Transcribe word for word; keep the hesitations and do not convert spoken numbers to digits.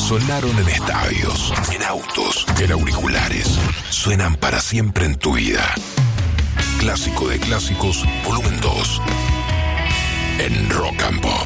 Sonaron en estadios, en autos, en auriculares. Suenan para siempre en tu vida. Clásico de clásicos, volumen dos. En Rock and Pop.